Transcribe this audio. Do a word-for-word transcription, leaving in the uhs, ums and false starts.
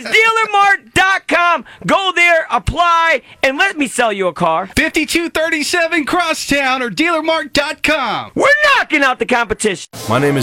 It's dealer mart dot com. Go there, apply, and let me sell you a car. fifty-two thirty-seven Crosstown or dealer mart dot com. We're knocking out the competition. My name is